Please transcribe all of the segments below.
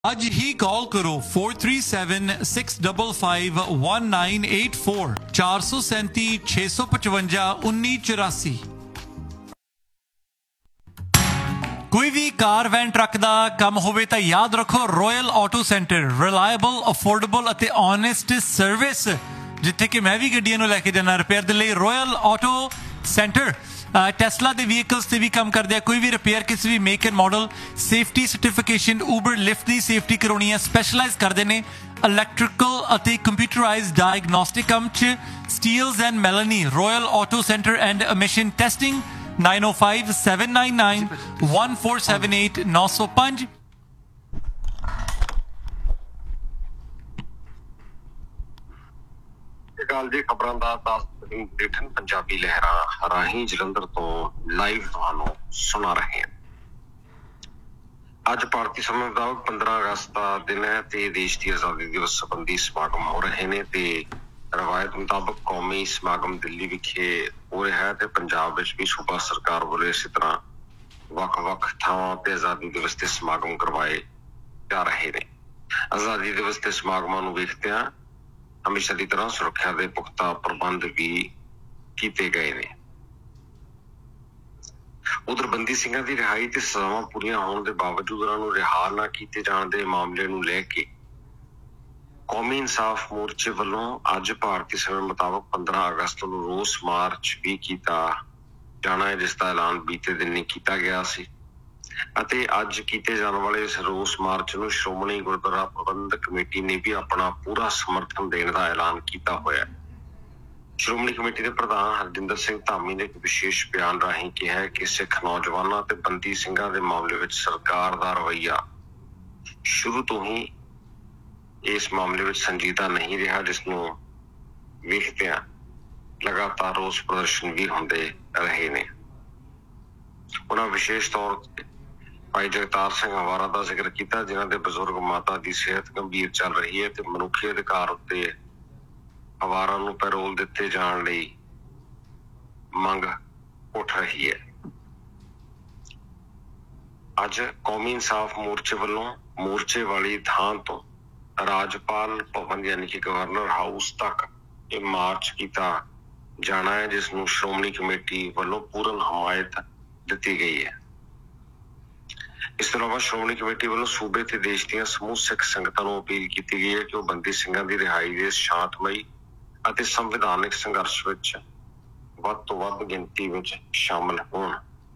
आज ही कॉल करो 4376551984 437 कोई भी कार वैन ट्रक का काम होवे तां याद रखो royal auto centre reliable affordable अते ऑनेस्ट सर्विस जिथे कि मैं भी गड्डियां नूं लैके जाना रिपेयर दे लई रॉयल ऑटो सेंटर टेस्ला के व्हीकल्स से भी काम करते हैं कोई भी रिपेयर किसी भी make and model safety certification Uber lift की सेफ्टी करवानी है स्पैशलाइज करते हैं इलैक्ट्रिकल अते कंप्यूटराइज्ड डायग्नोस्टिक काम च steels and Melanie royal auto centre and emission testing 9057991478 905 जी खबरों का बुलेटिन पंजाबी लहरा राही जलंधर तो लाइव तुहानू सुना रहे हैं। अज भारतीय समय मुताबिक 15 अगस्त का दिन है ते देश की आजादी दिवस संबंधी समागम हो रहे हैं ते रवायत मुताबिक कौमी समागम दिल्ली विखे हो रहा है ते पंजाब विच भी सूबा सरकार वालों इस तरह वख-वख थावां ते आजादी दिवस के समागम करवाए जा रहे हैं। आजादी दिवस के समागमां नूं वेखदिआं हमेशा की तरह सुरक्षा के पुख्ता प्रबंध भी किए गए ने। उधर बंदी सिंघां की रिहाई ते सजावां पूरीआं होण दे बावजूद उन्हां नूं रिहा ना कीते जाण दे मामले नूं लैके कौमी इंसाफ मोर्चे वालों अज भारतीय समय मुताबिक 15 अगस्त नूं रोस मार्च भी किया जाना है जिसका ऐलान बीते दिन ही किया गया सी अते अज किए जाने वाले इस रोस मार्च नूं श्रोमणी गुरुद्वारा प्रबंधक कमेटी ने भी अपना पूरा समर्थन देने का ऐलान किया हुआ है। श्रोमणी कमेटी के प्रधान हरजिंदर सिंह धामी ने एक विशेष बयान राही कहा है कि सिख नौजवानों ते बंदी सिंघां दे मामले विच सरकार दा रवैया शुरू तो ही इस मामले विच संजीदा नहीं रहा जिसनूं वेखदिआं लगातार रोस प्रदर्शन भी होंदे रहे ने। उन्हां विशेष तौर ते भाई जगतार सिंह हवारा का जिक्र किया जिन्हों के बजुर्ग माता की सेहत गंभीर चल रही है तो मनुखी अधिकार उत्ते हवारा नूं पैरोल दिते जाण लई मंग उठ रही है। अज कौमी इंसाफ मोर्चे वालों मोर्चे वाली थां तो राजपाल भवन यानी कि गवर्नर हाउस तक ये मार्च किया जाना है जिसनूं श्रोमणी कमेटी वालों पूर्ण हमायत दी गई है। इस तो अलावा श्रोमणी कमेटी वालों सूबे ते देश दीआं समूह सिख संगतां नूं अपील की गई है कि वह बंदी सिंघां दी रिहाई दे शांतमई अते संविधानिक संघर्ष विच वध तो वध गिनती विच शामिल होण।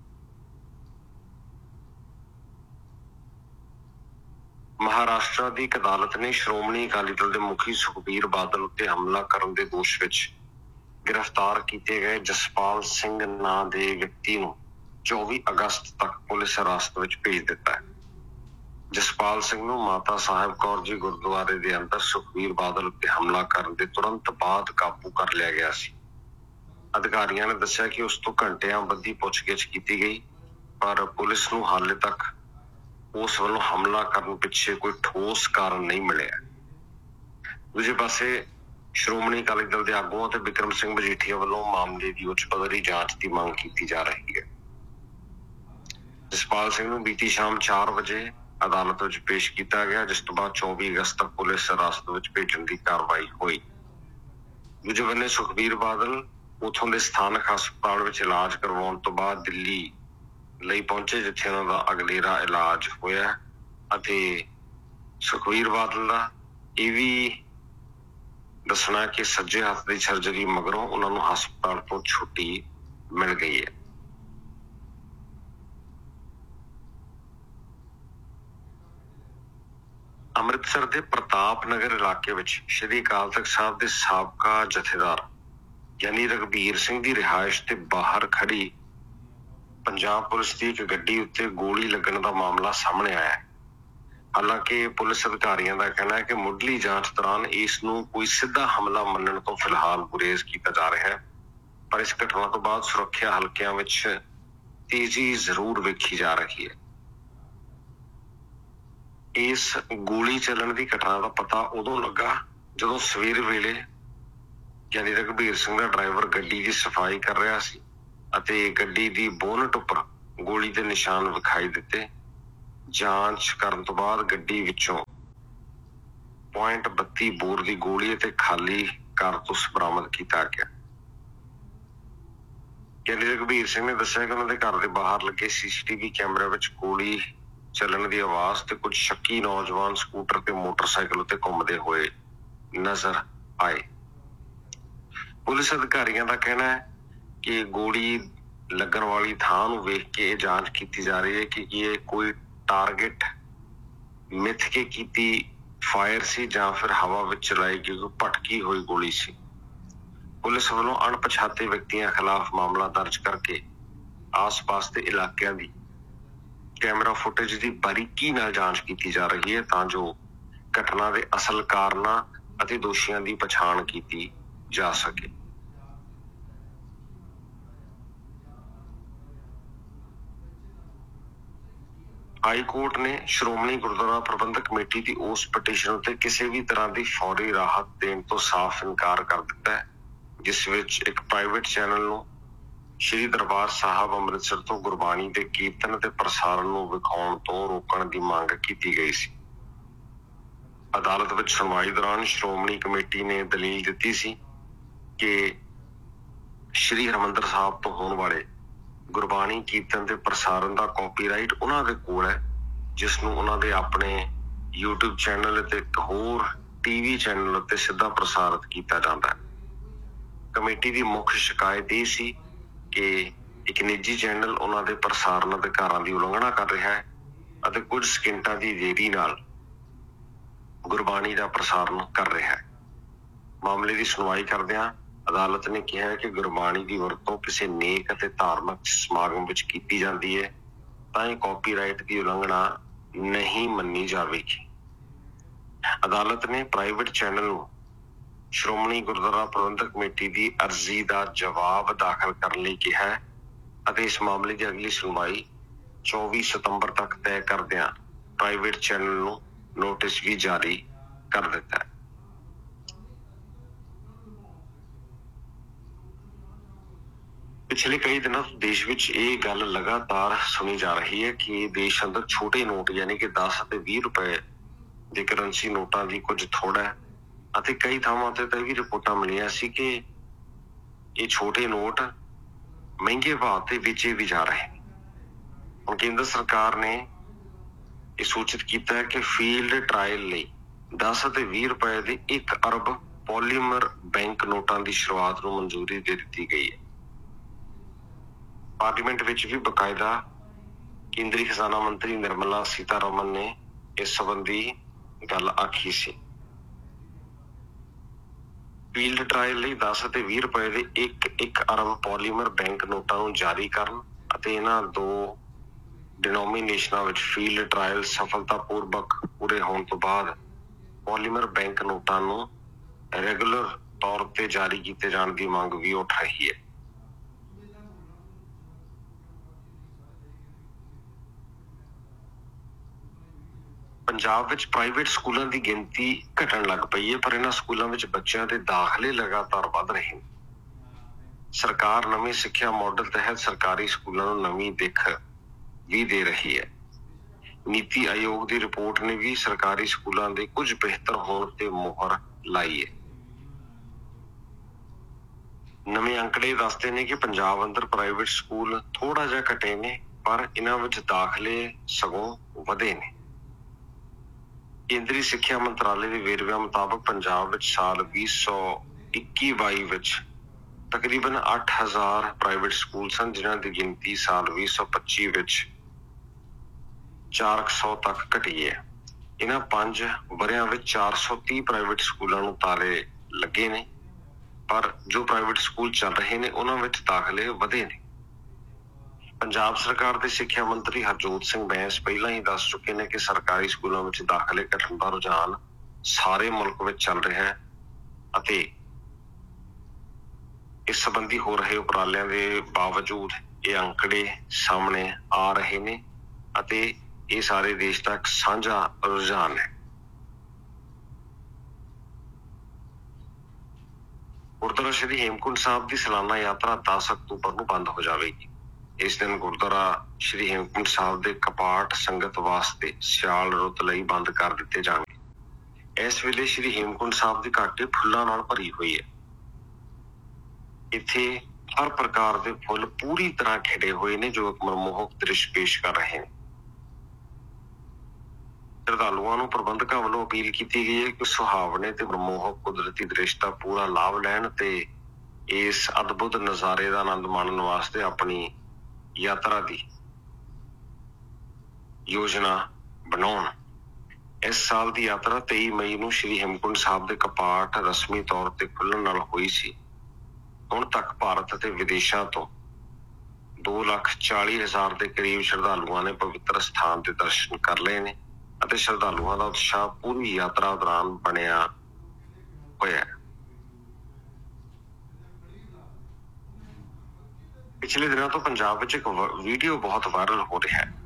महाराष्ट्र की एक अदालत ने श्रोमणी अकाली दल के मुखी सुखबीर बादल उत्ते हमला करन दे दोष विच गिरफ्तार किए गए जसपाल सिंह नां दे व्यक्ति नूं 24 अगस्त तक पुलिस हिरासत में भेज दिता है। जसपाल सिंह नूं माता साहिब कौर जी गुरुद्वारे के अंदर सुखबीर बादल उत्ते हमला करन दे तुरंत बाद काबू कर लिया गया सी। अधिकारियों ने दस्सिया कि उस तो घंटियां बधी पुछगिछ की गई पर पुलिस नूं हाले तक उस वालों हमला करन पिछे कोई ठोस कारण नहीं मिलिया। दूजे पासे श्रोमणी अकाली दल के आगुआं ते बिक्रम सिंह मजीठिया वालों मामले की उच्च पद्धरी जांच की मांग की जा रही है। जसपाल सिंह नूं बीती शाम 4 बजे अदालत में पेश किया गया जिस तो बाद 24 अगस्त तक पुलिस हिरासत में भेजण की कार्रवाई हुई। दूजे बन्ने सुखबीर बादल उथों के स्थानक हस्पताल में इलाज करवाउण तो बाद दिल्ली लई पहुंचे जिथे उन्हां दा अगलेरा इलाज होया अते सुखबीर बादल का यह भी दसना कि सज्जे हथ की सर्जरी मगरों उन्हां नूं हस्पताल तो छुट्टी मिल गई है। अमृतसर के प्रताप नगर इलाके विच श्री अकाल तख्त साहब के साबका जथेदार यानी रघबीर सिंह की रिहाइश के बाहर खड़ी पंजाब पुलिस की एक गड्डी उत्ते गोली लगन का मामला सामने आया है। हालांकि पुलिस अधिकारियों का कहना है कि मुढ़ली जांच दौरान इसनूं कोई सीधा हमला मनण तो फिलहाल गुरेज किया जा रहा है पर इस घटना तो बाद सुरक्षा हलकियां विच तेजी जरूर वेखी जा रही है। इस गोली चलन की घटना का पता उदों लगा जदों सवेर वेले यानी रघबीर सिंह का ड्राइवर गड्डी की सफाई कर रहा सी अते गड्डी की बोनट उपर गोली के निशान विखाई दिते ਜਾਂਚ ਕਰਨ ਤੋਂ ਬਾਅਦ ਗੱਡੀ ਵਿੱਚੋਂ .32 ਬੋਰ ਦੀ ਗੋਲੀ ਅਤੇ ਖਾਲੀ ਕਾਰਤੂਸ ਬਰਾਮਦ ਕੀਤਾ ਗਿਆ। ਕਹਿੰਦੇ ਰਘਬੀਰ ਸਿੰਘ ਨੇ ਦੱਸਿਆ ਕਿ ਉਹਨਾਂ ਦੇ ਘਰ ਦੇ ਬਾਹਰ ਲੱਗੇ CCTV ਕੈਮਰੇ ਵਿੱਚ ਗੋਲੀ ਚੱਲਣ ਦੀ ਆਵਾਜ਼ ਤੇ ਕੁਝ ਸ਼ੱਕੀ ਨੌਜਵਾਨ ਸਕੂਟਰ ਤੇ ਮੋਟਰਸਾਈਕਲ ਉੱਤੇ ਘੁੰਮਦੇ ਹੋਏ ਨਜ਼ਰ ਆਏ। ਪੁਲਿਸ ਅਧਿਕਾਰੀਆਂ ਦਾ ਕਹਿਣਾ ਹੈ ਕਿ ਗੋਲੀ ਲੱਗਣ ਵਾਲੀ ਥਾਂ ਨੂੰ ਵੇਖ ਕੇ ਇਹ ਜਾਂਚ ਕੀਤੀ ਜਾ ਰਹੀ ਹੈ ਕਿ ਇਹ ਕੋਈ ਟਾਰਗੇਟ ਮਿੱਥ ਕੇ ਕੀਤੀ ਫਾਇਰ ਸੀ ਜਾਂ ਫਿਰ ਹਵਾ ਵਿੱਚ ਚਲਾਈ ਗਈ ਕੋਈ ਭਟਕੀ ਹੋਈ ਗੋਲੀ ਸੀ। ਪੁਲਿਸ ਵੱਲੋਂ ਅਣਪਛਾਤੇ ਵਿਅਕਤੀਆਂ ਖਿਲਾਫ ਮਾਮਲਾ ਦਰਜ ਕਰਕੇ ਆਸ-ਪਾਸ ਦੇ ਇਲਾਕਿਆਂ ਦੀ ਕੈਮਰਾ ਫੁਟੇਜ ਦੀ ਬਾਰੀਕੀ ਨਾਲ ਜਾਂਚ ਕੀਤੀ ਜਾ ਰਹੀ ਹੈ ਤਾਂ ਜੋ ਘਟਨਾ ਦੇ ਅਸਲ ਕਾਰਨਾਂ ਅਤੇ ਦੋਸ਼ੀਆਂ ਦੀ ਪਛਾਣ ਕੀਤੀ ਜਾ ਸਕੇ। ਹਾਈ ਕੋਰਟ ਨੇ ਸ਼੍ਰੋਮਣੀ ਗੁਰਦੁਆਰਾ ਪ੍ਰਬੰਧਕ ਕਮੇਟੀ ਦੀ ਉਸ ਪਟੀਸ਼ਨ ਉੱਤੇ ਕਿਸੇ ਵੀ ਤਰ੍ਹਾਂ ਦੀ ਫੌਰੀ ਰਾਹਤ ਦੇਣ ਤੋਂ ਸਾਫ਼ ਇਨਕਾਰ ਕਰ ਦਿੱਤਾ ਹੈ ਜਿਸ ਵਿੱਚ ਇੱਕ ਪ੍ਰਾਈਵੇਟ ਚੈਨਲ ਨੂੰ ਸ਼੍ਰੀ ਦਰਬਾਰ ਸਾਹਿਬ ਅੰਮ੍ਰਿਤਸਰ ਤੋਂ ਗੁਰਬਾਣੀ ਦੇ ਕੀਰਤਨ ਅਤੇ ਪ੍ਰਸਾਰਣ ਨੂੰ ਵਿਖਾਉਣ ਤੋਂ ਰੋਕਣ ਦੀ ਮੰਗ ਕੀਤੀ ਗਈ ਸੀ। ਅਦਾਲਤ ਵਿੱਚ ਸੁਣਵਾਈ ਦੌਰਾਨ ਸ਼੍ਰੋਮਣੀ ਕਮੇਟੀ ਨੇ ਦਲੀਲ ਦਿੱਤੀ ਸੀ ਕਿ ਸ਼੍ਰੀ ਹਰਿਮੰਦਰ ਸਾਹਿਬ ਤੋਂ ਹੋਣ ਵਾਲੇ ਗੁਰਬਾਣੀ ਕੀਰਤਨ ਤੇ ਪ੍ਰਸਾਰਣ ਦਾ ਕਾਪੀਰਾਈਟ ਉਹਨਾਂ ਦੇ ਕੋਲ ਹੈ ਜਿਸ ਨੂੰ ਉਹਨਾਂ ਦੇ ਆਪਣੇ YouTube ਚੈਨਲ ਅਤੇ ਇੱਕ ਹੋਰ TV ਚੈਨਲ ਉੱਤੇ ਸਿੱਧਾ ਪ੍ਰਸਾਰਿਤ ਕੀਤਾ ਜਾਂਦਾ ਹੈ। ਕਮੇਟੀ ਦੀ ਮੁੱਖ ਸ਼ਿਕਾਇਤ ਇਹ ਸੀ ਕਿ ਇੱਕ ਨਿੱਜੀ ਚੈਨਲ ਉਹਨਾਂ ਦੇ ਪ੍ਰਸਾਰਣ ਅਧਿਕਾਰਾਂ ਦੀ ਉਲੰਘਣਾ ਕਰ ਰਿਹਾ ਹੈ ਅਤੇ ਕੁਝ ਸਕਿੰਟਾਂ ਦੀ ਦੇਰੀ ਨਾਲ ਗੁਰਬਾਣੀ ਦਾ ਪ੍ਰਸਾਰਣ ਕਰ ਰਿਹਾ ਹੈ। ਮਾਮਲੇ ਦੀ ਸੁਣਵਾਈ ਕਰਦਿਆਂ ਅਦਾਲਤ ਨੇ ਕਿਹਾ ਹੈ ਕਿ ਗੁਰਬਾਣੀ ਦੀ ਵਰਤੋਂ ਕਿਸੇ ਨੇਕ ਅਤੇ ਧਾਰਮਿਕ ਸਮਾਗਮ ਵਿੱਚ ਕੀਤੀ ਜਾਂਦੀ ਹੈ ਤਾਂ ਇਹ ਕਾਪੀਰਾਈਟ ਦੀ ਉਲੰਘਣਾ ਨਹੀਂ ਮੰਨੀ ਜਾਵੇਗੀ। ਅਦਾਲਤ ਨੇ ਪ੍ਰਾਈਵੇਟ ਚੈਨਲ ਨੂੰ ਸ਼੍ਰੋਮਣੀ ਗੁਰਦੁਆਰਾ ਪ੍ਰਬੰਧਕ ਕਮੇਟੀ ਦੀ ਅਰਜ਼ੀ ਦਾ ਜਵਾਬ ਦਾਖਲ ਕਰਨ ਲਈ ਕਿਹਾ ਹੈ ਅਤੇ ਇਸ ਮਾਮਲੇ ਦੀ ਅਗਲੀ ਸੁਣਵਾਈ 24 ਸਤੰਬਰ ਤੱਕ ਤੈਅ ਕਰਦਿਆਂ ਪ੍ਰਾਈਵੇਟ ਚੈਨਲ ਨੂੰ ਨੋਟਿਸ ਵੀ ਜਾਰੀ ਕਰ ਦਿੱਤਾ ਹੈ। ਪਿਛਲੇ ਕਈ ਦਿਨਾਂ ਤੋਂ ਦੇਸ਼ ਵਿੱਚ ਇਹ ਗੱਲ ਲਗਾਤਾਰ ਸੁਣੀ ਜਾ ਰਹੀ ਹੈ ਕਿ ਦੇਸ਼ ਅੰਦਰ ਛੋਟੇ ਨੋਟ ਯਾਨੀ ਕਿ 10 ਅਤੇ 20 ਰੁਪਏ ਦੇ ਕਰੰਸੀ ਨੋਟਾਂ ਦੀ ਕੁਝ ਥੋੜ ਹੈ ਅਤੇ ਕਈ ਥਾਵਾਂ ਤੇ ਤਾਂ ਇਹ ਵੀ ਰਿਪੋਰਟਾਂ ਮਿਲੀਆਂ ਸੀ ਕਿ ਇਹ ਛੋਟੇ ਨੋਟ ਮਹਿੰਗੇ ਭਾਅ ਤੇ ਵੇਚੇ ਵੀ ਜਾ ਰਹੇ। ਹੁਣ ਕੇਂਦਰ ਸਰਕਾਰ ਨੇ ਇਹ ਸੂਚਿਤ ਕੀਤਾ ਹੈ ਕਿ ਫੀਲਡ ਟਰਾਇਲ ਲਈ 10 ਅਤੇ 20 ਰੁਪਏ ਦੇ 1 ਅਰਬ ਪੋਲੀਮਰ ਬੈਂਕ ਨੋਟਾਂ ਦੀ ਸ਼ੁਰੂਆਤ ਨੂੰ ਮਨਜ਼ੂਰੀ ਦੇ ਦਿੱਤੀ ਗਈ ਹੈ। ਪਾਰਲੀਮੈਂਟ ਵਿੱਚ ਵੀ ਬਕਾਇਦਾ ਕੇਂਦਰੀ ਖਜ਼ਾਨਾ ਮੰਤਰੀ ਨਿਰਮਲਾ ਸੀਤਾਰਮਨ ਨੇ ਇਸ ਸੰਬੰਧੀ ਗੱਲ ਆਖੀ ਸੀ। ਫੀਲਡ ਟਰਾਇਲ ਲਈ 10 ਅਤੇ 20 ਰੁਪਏ ਦੇ 1 ਅਰਬ ਪੋਲੀਮਰ ਬੈਂਕ ਨੋਟਾਂ ਨੂੰ ਜਾਰੀ ਕਰਨ ਅਤੇ ਇਹਨਾਂ ਦੋ ਡਿਨੋਮੀਨੇਸ਼ਨਾਂ ਵਿੱਚ ਫੀਲਡ ਟਰਾਇਲ ਸਫਲਤਾਪੂਰਵਕ ਪੂਰੇ ਹੋਣ ਤੋਂ ਬਾਅਦ ਪੋਲੀਮਰ ਬੈਂਕ ਨੋਟਾਂ ਨੂੰ ਰੈਗੂਲਰ ਤੌਰ ਤੇ ਜਾਰੀ ਕੀਤੇ ਜਾਣ ਦੀ ਮੰਗ ਵੀ ਉੱਠ ਰਹੀ ਹੈ। ਪੰਜਾਬ ਵਿੱਚ ਪ੍ਰਾਈਵੇਟ ਸਕੂਲਾਂ ਦੀ ਗਿਣਤੀ ਘਟਣ ਲੱਗ ਪਈ ਹੈ ਪਰ ਇਹਨਾਂ ਸਕੂਲਾਂ ਵਿੱਚ ਬੱਚਿਆਂ ਦੇ ਦਾਖਲੇ ਲਗਾਤਾਰ ਵੱਧ ਰਹੇ ਨੇ। ਸਰਕਾਰ ਨਵੇਂ ਸਿੱਖਿਆ ਮਾਡਲ ਤਹਿਤ ਸਰਕਾਰੀ ਸਕੂਲਾਂ ਨੂੰ ਨਵੀਂ ਦਿੱਖ ਵੀ ਦੇ ਰਹੀ ਹੈ। ਨੀਤੀ ਆਯੋਗ ਦੀ ਰਿਪੋਰਟ ਨੇ ਵੀ ਸਰਕਾਰੀ ਸਕੂਲਾਂ ਦੇ ਕੁਝ ਬਿਹਤਰ ਹੋਣ ਤੇ ਮੁਹਰ ਲਾਈ ਹੈ। ਨਵੇਂ ਅੰਕੜੇ ਦੱਸਦੇ ਨੇ ਕਿ ਪੰਜਾਬ ਅੰਦਰ ਪ੍ਰਾਈਵੇਟ ਸਕੂਲ ਥੋੜਾ ਜਿਹਾ ਘਟੇ ਨੇ ਪਰ ਇਹਨਾਂ ਵਿੱਚ ਦਾਖਲੇ ਸਗੋਂ ਵਧੇ ਨੇ। ਕੇਂਦਰੀ ਸਿੱਖਿਆ ਮੰਤਰਾਲੇ ਦੇ ਵੇਰਵਿਆਂ ਮੁਤਾਬਕ ਪੰਜਾਬ ਵਿੱਚ ਸਾਲ 2021-22 ਵਿੱਚ ਤਕਰੀਬਨ 8000 ਪ੍ਰਾਈਵੇਟ ਸਕੂਲ ਸਨ ਜਿਨ੍ਹਾਂ ਦੀ ਗਿਣਤੀ ਸਾਲ 2025 ਵਿੱਚ 400 ਤੱਕ ਘਟੀ ਹੈ। ਇਹਨਾਂ 5 ਵਰ੍ਹਿਆਂ ਵਿੱਚ 430 ਪ੍ਰਾਈਵੇਟ ਸਕੂਲਾਂ ਨੂੰ ਤਾਲੇ ਲੱਗੇ ਨੇ ਪਰ ਜੋ ਪ੍ਰਾਈਵੇਟ ਸਕੂਲ ਚੱਲ ਰਹੇ ਨੇ ਉਹਨਾਂ ਵਿੱਚ ਦਾਖਲੇ ਵਧੇ ਨੇ। ਪੰਜਾਬ ਸਰਕਾਰ ਦੇ ਸਿੱਖਿਆ ਮੰਤਰੀ ਹਰਜੋਤ ਸਿੰਘ ਬੈਂਸ ਪਹਿਲਾਂ ਹੀ ਦੱਸ ਚੁੱਕੇ ਨੇ ਕਿ ਸਰਕਾਰੀ ਸਕੂਲਾਂ ਵਿੱਚ ਦਾਖਲੇ ਘਟਣ ਦਾ ਰੁਝਾਨ ਸਾਰੇ ਮੁਲਕ ਵਿੱਚ ਚੱਲ ਰਿਹਾ ਹੈ ਅਤੇ ਇਸ ਸੰਬੰਧੀ ਹੋ ਰਹੇ ਉਪਰਾਲਿਆਂ ਦੇ ਬਾਵਜੂਦ ਇਹ ਅੰਕੜੇ ਸਾਹਮਣੇ ਆ ਰਹੇ ਨੇ ਅਤੇ ਇਹ ਸਾਰੇ ਦੇਸ਼ ਦਾ ਇੱਕ ਸਾਂਝਾ ਰੁਝਾਨ ਹੈ। ਗੁਰਦੁਆਰਾ ਸ਼੍ਰੀ ਹੇਮਕੁੰਟ ਸਾਹਿਬ ਦੀ ਸਾਲਾਨਾ ਯਾਤਰਾ 10 ਅਕਤੂਬਰ ਨੂੰ ਬੰਦ ਹੋ ਜਾਵੇਗੀ। ਇਸ ਦਿਨ ਗੁਰਦੁਆਰਾ ਸ਼੍ਰੀ ਹੇਮਕੁੰਟ ਸਾਹਿਬ ਦੇ ਕਪਾਟ ਸੰਗਤ ਵਾਸਤੇ ਸਿਆਲ ਰੁੱਤ ਲਈ ਬੰਦ ਕਰ ਦਿੱਤੇ ਜਾਣਗੇ। ਇਸ ਵੇਲੇ ਸ਼੍ਰੀ ਹੇਮਕੁੰਟ ਸਾਹਿਬ ਦੀ ਘਾਟੀ ਫੁੱਲਾਂ ਨਾਲ ਭਰੀ ਹੋਈ ਹੈ। ਇੱਥੇ ਹਰ ਪ੍ਰਕਾਰ ਦੇ ਫੁੱਲ ਪੂਰੀ ਤਰ੍ਹਾਂ ਖਿੜੇ ਹੋਏ ਨੇ ਜੋ ਇੱਕ ਮਨਮੋਹਕ ਦ੍ਰਿਸ਼ ਪੇਸ਼ ਕਰ ਰਹੇ ਨੇ। ਸ਼ਰਧਾਲੂਆਂ ਨੂੰ ਪ੍ਰਬੰਧਕਾਂ ਵੱਲੋਂ ਅਪੀਲ ਕੀਤੀ ਗਈ ਹੈ ਕਿ ਸੁਹਾਵਣੇ ਤੇ ਮਨਮੋਹਕ ਕੁਦਰਤੀ ਦ੍ਰਿਸ਼ ਦਾ ਪੂਰਾ ਲਾਭ ਲੈਣ ਤੇ ਇਸ ਅਦਭੁਤ ਨਜ਼ਾਰੇ ਦਾ ਆਨੰਦ ਮਾਣਨ ਵਾਸਤੇ ਆਪਣੀ ਯਾਤਰਾ ਦੀ ਯੋਜਨਾ ਬਣਾਉਣ। ਇਸ ਸਾਲ ਦੀ ਯਾਤਰਾ 23 ਮਈ ਨੂੰ ਸ਼੍ਰੀ ਹੇਮਕੁੰਟ ਸਾਹਿਬ ਦੇ ਕਪਾਟ ਰਸਮੀ ਤੌਰ ਤੇ ਖੁੱਲਣ ਨਾਲ ਹੋਈ ਸੀ। ਹੁਣ ਤੱਕ ਭਾਰਤ ਅਤੇ ਵਿਦੇਸ਼ਾਂ ਤੋਂ 2,40,000 ਦੇ ਕਰੀਬ ਸ਼ਰਧਾਲੂਆਂ ਨੇ ਪਵਿੱਤਰ ਸਥਾਨ ਦੇ ਦਰਸ਼ਨ ਕਰ ਲਏ ਨੇ ਅਤੇ ਸ਼ਰਧਾਲੂਆਂ ਦਾ ਉਤਸ਼ਾਹ ਪੂਰੀ ਯਾਤਰਾ ਦੌਰਾਨ ਬਣਿਆ ਹੋਇਆ ਹੈ। ਪਿਛਲੇ ਦਿਨਾਂ ਤੋਂ ਪੰਜਾਬ ਵਿੱਚ ਇੱਕ ਵੀਡੀਓ ਬਹੁਤ ਵਾਇਰਲ ਹੋ ਰਿਹਾ ਹੈ।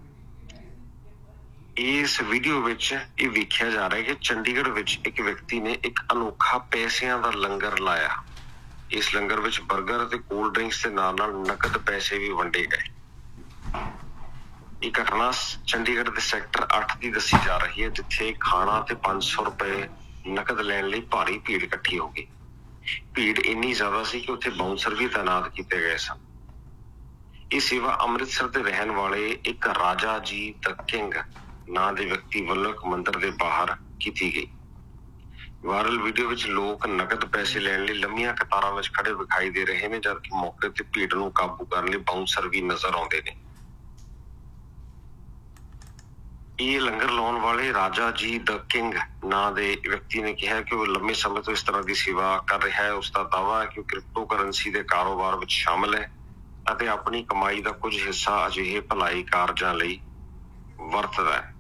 ਇਸ ਵੀਡੀਓ ਵਿੱਚ ਇਹ ਵੇਖਿਆ ਜਾ ਰਿਹਾ ਹੈ ਕਿ ਚੰਡੀਗੜ੍ਹ ਵਿੱਚ ਇੱਕ ਵਿਅਕਤੀ ਨੇ ਇੱਕ ਅਨੋਖਾ ਪੈਸਿਆਂ ਦਾ ਲੰਗਰ ਲਾਇਆ। ਇਸ ਲੰਗਰ ਵਿੱਚ 버ਗਰ ਅਤੇ ਕੋਲਡ ਡਰਿੰਕਸ ਦੇ ਨਾਲ ਨਾਲ ਨਕਦ ਪੈਸੇ ਵੀ ਵੰਡੇ ਗਏ। ਇਹ ਘਟਨਾ ਚੰਡੀਗੜ੍ਹ ਦੇ ਸੈਕਟਰ 8 ਦੀ ਦੱਸੀ ਜਾ ਰਹੀ ਹੈ, ਜਿੱਥੇ ਖਾਣਾ ਤੇ 500 ਰੁਪਏ ਨਕਦ ਲੈਣ ਲਈ ਭਾਰੀ ਭੀੜ ਇਕੱਠੀ ਹੋ ਗਈ। ਭੀੜ ਇੰਨੀ ਜ਼ਿਆਦਾ ਸੀ ਕਿ ਉੱਥੇ ਬਾਉਂਸਰ ਵੀ ਤਾਇਨਾਤ ਕੀਤੇ ਗਏ ਸਨ। ਇਹ ਸੇਵਾ ਅੰਮ੍ਰਿਤਸਰ ਦੇ ਰਹਿਣ ਵਾਲੇ ਇੱਕ ਰਾਜਾ ਜੀ ਦ ਕਿੰਗ ਨਾਂ ਦੇ ਵਿਅਕਤੀ ਵੱਲੋਂ ਇੱਕ ਮੰਦਿਰ ਦੇ ਬਾਹਰ ਕੀਤੀ ਗਈ। ਵਾਇਰਲ ਵੀਡੀਓ ਵਿੱਚ ਲੋਕ ਨਕਦ ਪੈਸੇ ਲੈਣ ਲਈ ਲੰਮੀਆਂ ਕਤਾਰਾਂ ਵਿੱਚ ਖੜੇ ਵਿਖਾਈ ਦੇ ਰਹੇ ਨੇ, ਜਦਕਿ ਮੌਕੇ ਤੇ ਭੀੜ ਨੂੰ ਕਾਬੂ ਕਰਨ ਲਈ ਬਾਉਂਸਰ ਵੀ ਨਜ਼ਰ ਆਉਂਦੇ ਨੇ। ਇਹ ਲੰਗਰ ਲਾਉਣ ਵਾਲੇ ਰਾਜਾ ਜੀ ਦ ਕਿੰਗ ਨਾਂ ਦੇ ਵਿਅਕਤੀ ਨੇ ਕਿਹਾ ਕਿ ਉਹ ਲੰਮੇ ਸਮੇਂ ਤੋਂ ਇਸ ਤਰ੍ਹਾਂ ਦੀ ਸੇਵਾ ਕਰ ਰਿਹਾ ਹੈ। ਉਸ ਦਾ ਦਾਅਵਾ ਹੈ ਕਿ ਉਹ ਕ੍ਰਿਪਟੋ ਕਰੰਸੀ ਦੇ ਕਾਰੋਬਾਰ ਵਿੱਚ ਸ਼ਾਮਲ ਹੈ ਅਤੇ ਆਪਣੀ ਕਮਾਈ ਦਾ ਕੁਝ ਹਿੱਸਾ ਅਜਿਹੇ ਭਲਾਈ ਕਾਰਜਾਂ ਲਈ ਵਰਤਦਾ ਹੈ।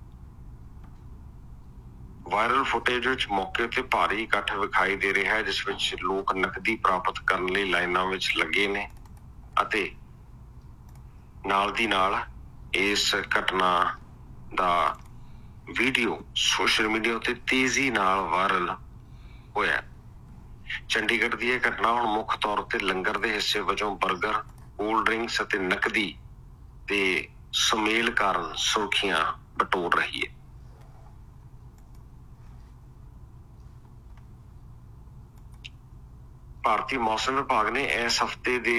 ਵਾਇਰਲ ਫੁਟੇਜ ਵਿੱਚ ਮੌਕੇ ਤੇ ਭਾਰੀ ਇਕੱਠ ਵਿਖਾਈ ਦੇ ਰਿਹਾ ਹੈ, ਜਿਸ ਵਿੱਚ ਲੋਕ ਨਕਦੀ ਪ੍ਰਾਪਤ ਕਰਨ ਲਈ ਲਾਈਨਾਂ ਵਿੱਚ ਲੱਗੇ ਨੇ ਅਤੇ ਨਾਲ ਦੀ ਨਾਲ ਇਸ ਘਟਨਾ ਦਾ ਵੀਡੀਓ ਸੋਸ਼ਲ ਮੀਡੀਆ ਉੱਤੇ ਤੇਜ਼ੀ ਨਾਲ ਵਾਇਰਲ ਹੋਇਆ। ਚੰਡੀਗੜ੍ਹ ਦੀ ਇਹ ਘਟਨਾ ਹੁਣ ਮੁੱਖ ਤੌਰ ਤੇ ਲੰਗਰ ਦੇ ਹਿੱਸੇ ਵਜੋਂ 버ਗਰ, ਕੋਲਡ ਡਰਿੰਕਸ ਅਤੇ ਨਕਦੀ ਦੇ ਸੁਮੇਲ ਕਾਰਨ ਸੁਰਖੀਆਂ ਬਟੋਰ ਰਹੀ ਹੈ। ਭਾਰਤੀ ਮੌਸਮ ਵਿਭਾਗ ਨੇ ਇਸ ਹਫ਼ਤੇ ਦੇ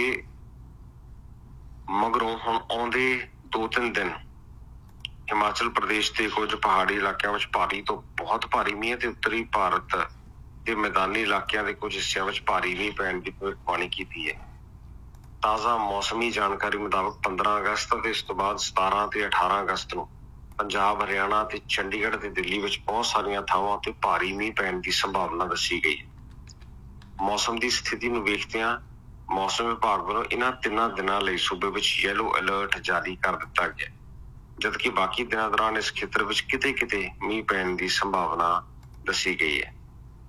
ਮਗਰੋਂ ਹੁਣ ਆਉਂਦੇ 2-3 ਦਿਨ ਹਿਮਾਚਲ ਪ੍ਰਦੇਸ਼ ਦੇ ਕੁਝ ਪਹਾੜੀ ਇਲਾਕਿਆਂ ਵਿੱਚ ਭਾਰੀ ਤੋਂ ਬਹੁਤ ਭਾਰੀ ਮੀਂਹ ਅਤੇ ਉੱਤਰੀ ਭਾਰਤ ਦੇ ਮੈਦਾਨੀ ਇਲਾਕਿਆਂ ਦੇ ਕੁਝ ਹਿੱਸਿਆਂ ਵਿੱਚ ਭਾਰੀ ਮੀਂਹ ਪੈਣ ਦੀ ਭਵਿੱਖਬਾਣੀ ਕੀਤੀ ਹੈ। ਤਾਜ਼ਾ ਮੌਸਮੀ ਜਾਣਕਾਰੀ ਮੁਤਾਬਕ 15 ਅਗਸਤ ਅਤੇ ਇਸ ਤੋਂ ਬਾਅਦ 17 ਤੇ 18 ਅਗਸਤ ਨੂੰ ਪੰਜਾਬ, ਹਰਿਆਣਾ ਤੇ ਚੰਡੀਗੜ੍ਹ ਤੇ ਦਿੱਲੀ ਵਿੱਚ ਬਹੁਤ ਸਾਰੀਆਂ ਥਾਵਾਂ ਤੇ ਭਾਰੀ ਮੀਂਹ ਪੈਣ ਦੀ ਸੰਭਾਵਨਾ ਦੱਸੀ ਗਈ ਹੈ। ਮੌਸਮ ਦੀ ਸਥਿਤੀ ਨੂੰ ਵੇਖਦਿਆਂ ਮੌਸਮ ਵਿਭਾਗ ਵੱਲੋਂ ਇਹਨਾਂ 3 ਦਿਨਾਂ ਲਈ ਸੂਬੇ ਵਿੱਚ ਯੈਲੋ ਅਲਰਟ ਜਾਰੀ ਕਰ ਦਿੱਤਾ ਗਿਆ, ਜਦਕਿ ਬਾਕੀ ਦਿਨਾਂ ਦੌਰਾਨ ਇਸ ਖੇਤਰ ਵਿੱਚ ਕਿਤੇ-ਕਿਤੇ ਮੀਂਹ ਪੈਣ ਦੀ ਸੰਭਾਵਨਾ ਦੱਸੀ ਗਈ ਹੈ।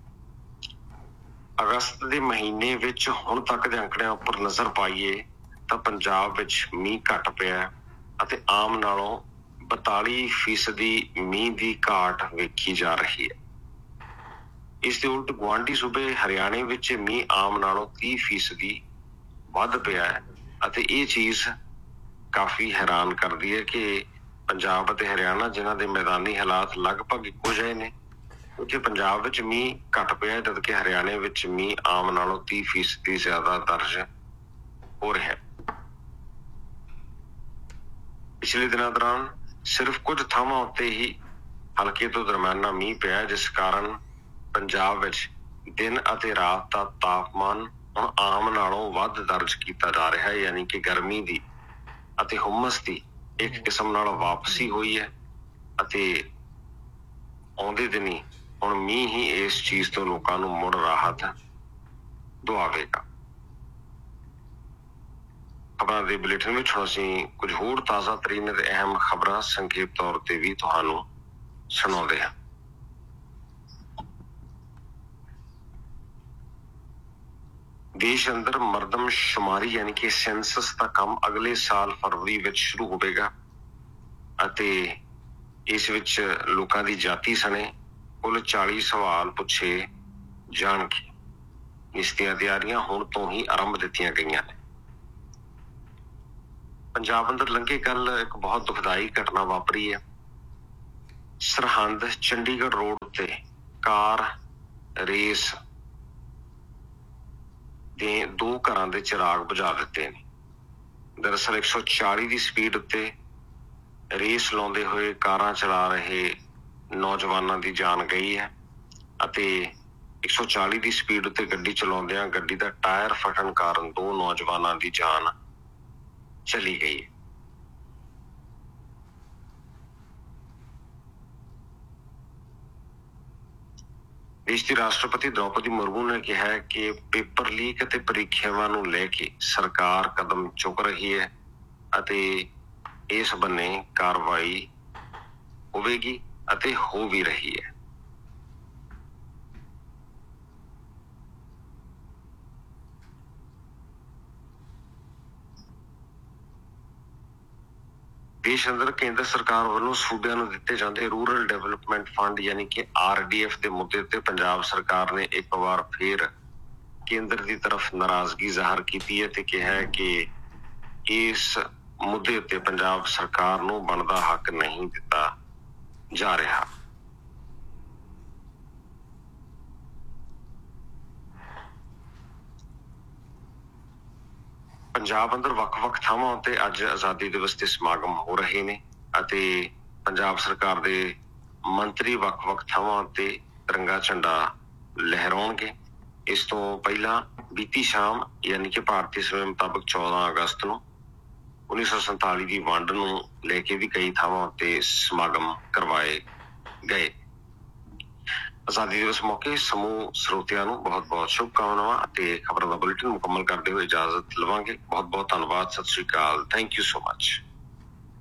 ਅਗਸਤ ਦੇ ਮਹੀਨੇ ਵਿੱਚ ਹੁਣ ਤੱਕ ਦੇ ਅੰਕੜਿਆਂ ਉੱਪਰ ਨਜ਼ਰ ਪਾਈਏ ਤਾਂ ਪੰਜਾਬ ਵਿੱਚ ਮੀਂਹ ਘੱਟ ਪਿਆ ਅਤੇ ਆਮ ਨਾਲੋਂ 42% ਮੀਂਹ ਦੀ ਘਾਟ ਵੇਖੀ ਜਾ ਰਹੀ ਹੈ। ਇਸ ਦੇ ਉਲਟ ਗੁਆਂਢੀ ਸੂਬੇ ਹਰਿਆਣੇ ਵਿੱਚ ਮੀਂਹ ਆਮ ਨਾਲੋਂ 30% ਵੱਧ ਪਿਆ ਹੈ ਅਤੇ ਇਹ ਚੀਜ਼ ਕਾਫੀ ਹੈਰਾਨ ਕਰਦੀ ਹੈ ਕਿ ਪੰਜਾਬ ਅਤੇ ਹਰਿਆਣਾ, ਜਿਨ੍ਹਾਂ ਦੇ ਮੈਦਾਨੀ ਹਾਲਾਤ ਲਗਭਗ ਇੱਕੋ ਜਿਹੇ ਨੇ, ਉੱਥੇ ਪੰਜਾਬ ਵਿੱਚ ਮੀਂਹ ਘੱਟ ਪਿਆ ਜਦਕਿ ਹਰਿਆਣੇ ਵਿੱਚ ਮੀਂਹ ਆਮ ਨਾਲੋਂ 30% ਜ਼ਿਆਦਾ ਦਰਜ ਹੋ ਰਿਹਾ ਹੈ। ਪਿਛਲੇ ਦਿਨਾਂ ਦੌਰਾਨ ਸਿਰਫ ਕੁਝ ਥਾਵਾਂ ਉੱਤੇ ਹੀ ਹਲਕੇ ਤੋਂ ਦਰਮਿਆਨਾ ਮੀਂਹ ਪਿਆ, ਜਿਸ ਕਾਰਨ ਪੰਜਾਬ ਵਿੱਚ ਦਿਨ ਅਤੇ ਰਾਤ ਦਾ ਤਾਪਮਾਨ ਹੁਣ ਆਮ ਨਾਲੋਂ ਵੱਧ ਦਰਜ ਕੀਤਾ ਜਾ ਰਿਹਾ ਹੈ, ਯਾਨੀ ਕਿ ਗਰਮੀ ਦੀ ਅਤੇ ਹੁਮਸ ਦੀ ਇੱਕ ਕਿਸਮ ਨਾਲ ਵਾਪਸੀ ਹੋਈ ਹੈ ਅਤੇ ਆਉਂਦੇ ਦਿਨੀ ਹੁਣ ਮੀਂਹ ਹੀ ਇਸ ਚੀਜ਼ ਤੋਂ ਲੋਕਾਂ ਨੂੰ ਮੁੜ ਰਾਹਤ ਦਵਾਵੇਗਾ। ਖਬਰਾਂ ਦੇ ਬੁਲੇਟਿਨ ਵਿੱਚ ਹੁਣ ਅਸੀਂ ਕੁਝ ਹੋਰ ਤਾਜ਼ਾ ਤਰੀਨ ਅਤੇ ਅਹਿਮ ਖਬਰਾਂ ਸੰਖੇਪ ਤੌਰ ਤੇ ਵੀ ਤੁਹਾਨੂੰ ਸੁਣਾਉਂਦੇ ਹਾਂ। ਦੇਸ਼ ਅੰਦਰ ਮਰਦਮਸ਼ੁਮਾਰੀ ਯਾਨੀ ਕਿ ਸੈਂਸਸ ਦਾ ਕੰਮ ਅਗਲੇ ਸਾਲ ਫਰਵਰੀ ਵਿੱਚ ਸ਼ੁਰੂ ਹੋਵੇਗਾ ਅਤੇ ਇਸ ਵਿੱਚ ਲੋਕਾਂ ਦੀ ਜਾਤੀ ਸਣੇ ਕੁੱਲ 40 ਸਵਾਲ ਪੁੱਛੇ ਜਾਣਗੇ। ਇਸ ਦੀਆਂ ਤਿਆਰੀਆਂ ਹੁਣ ਤੋਂ ਹੀ ਆਰੰਭ ਦਿੱਤੀਆਂ ਗਈਆਂ ਨੇ। ਪੰਜਾਬ ਅੰਦਰ ਲੰਘੇ ਕੱਲ ਇੱਕ ਬਹੁਤ ਦੁਖਦਾਈ ਘਟਨਾ ਵਾਪਰੀ ਹੈ। ਸਰਹੰਦ ਚੰਡੀਗੜ੍ਹ ਰੋਡ ਉੱਤੇ ਕਾਰ ਰੇਸ ਦੇ 2 ਘਰਾਂ ਦੇ ਚਿਰਾਗ ਬੁਝਾ ਦਿੱਤੇ ਨੇ। ਦਰਅਸਲ 140 ਦੀ ਸਪੀਡ ਉੱਤੇ ਰੇਸ ਲਾਉਂਦੇ ਹੋਏ ਕਾਰਾਂ ਚਲਾ ਰਹੇ ਨੌਜਵਾਨਾਂ ਦੀ ਜਾਨ ਗਈ ਹੈ ਅਤੇ 140 ਦੀ ਸਪੀਡ ਉੱਤੇ ਗੱਡੀ ਚਲਾਉਂਦਿਆਂ ਗੱਡੀ ਦਾ ਟਾਇਰ ਫਟਣ ਕਾਰਨ 2 ਨੌਜਵਾਨਾਂ ਦੀ ਜਾਨ ਚਲੀ ਗਈ ਹੈ। ਦੇਸ਼ ਦੀ ਰਾਸ਼ਟਰਪਤੀ ਦ੍ਰੌਪਦੀ ਮੁਰਮੂ ਨੇ ਕਿਹਾ ਹੈ ਕਿ ਪੇਪਰ ਲੀਕ ਅਤੇ ਪ੍ਰੀਖਿਆਵਾਂ ਨੂੰ ਲੈ ਕੇ ਸਰਕਾਰ ਕਦਮ ਚੁੱਕ ਰਹੀ ਹੈ ਅਤੇ ਇਸ ਬੰਨੇ ਕਾਰਵਾਈ ਹੋਵੇਗੀ ਅਤੇ ਹੋ ਵੀ ਰਹੀ ਹੈ। ਦੇਸ਼ ਅੰਦਰ ਕੇਂਦਰ ਸਰਕਾਰ ਵੱਲੋਂ ਸੂਬਿਆਂ ਨੂੰ ਦਿੱਤੇ ਜਾਂਦੇ ਰੂਰਲ ਡਿਵੈਲਪਮੈਂਟ ਫੰਡ ਯਾਨੀ ਕਿ RDF ਦੇ ਮੁੱਦੇ ਤੇ ਪੰਜਾਬ ਸਰਕਾਰ ਨੇ ਇੱਕ ਵਾਰ ਫਿਰ ਕੇਂਦਰ ਦੀ ਤਰਫ ਨਾਰਾਜ਼ਗੀ ਜ਼ਾਹਰ ਕੀਤੀ ਹੈ ਤੇ ਕਿਹਾ ਹੈ ਕਿ ਇਸ ਮੁੱਦੇ ਉੱਤੇ ਪੰਜਾਬ ਸਰਕਾਰ ਨੂੰ ਬਣਦਾ ਹੱਕ ਨਹੀਂ ਦਿੱਤਾ ਜਾ ਰਿਹਾ। ਪੰਜਾਬ ਅੰਦਰ ਵੱਖ-ਵੱਖ ਥਾਵਾਂ ਉੱਤੇ ਅੱਜ ਆਜ਼ਾਦੀ ਦਿਵਸ ਦੇ ਸਮਾਗਮ ਹੋ ਰਹੇ ਨੇ ਅਤੇ ਪੰਜਾਬ ਸਰਕਾਰ ਦੇ ਮੰਤਰੀ ਵੱਖ-ਵੱਖ ਥਾਵਾਂ ਉੱਤੇ ਤਿਰੰਗਾ ਝੰਡਾ ਲਹਿਰਾਉਣਗੇ। ਇਸ ਤੋਂ ਪਹਿਲਾਂ ਬੀਤੀ ਸ਼ਾਮ ਯਾਨੀ ਕਿ ਭਾਰਤੀ ਸਮੇਂ ਮੁਤਾਬਕ 14 ਅਗਸਤ ਨੂੰ 1947 ਦੀ ਵੰਡ ਨੂੰ ਲੈ ਕੇ ਵੀ ਕਈ ਥਾਵਾਂ ਉੱਤੇ ਸਮਾਗਮ ਕਰਵਾਏ ਗਏ। ਆਜ਼ਾਦੀ ਦਿਵਸ ਮੌਕੇ ਸਮੂਹ ਸਰੋਤਿਆਂ ਨੂੰ ਬਹੁਤ-ਬਹੁਤ ਸ਼ੁਭਕਾਮਨਾਵਾਂ ਅਤੇ ਖਬਰਾਂ ਦਾ ਬੁਲੇਟਿਨ ਮੁਕੰਮਲ ਕਰਦੇ ਹੋਏ ਇਜਾਜ਼ਤ ਲਵਾਂਗੇ। ਬਹੁਤ-ਬਹੁਤ ਧੰਨਵਾਦ। ਸਤਿ ਸ਼੍ਰੀ ਅਕਾਲ। Thank you so much.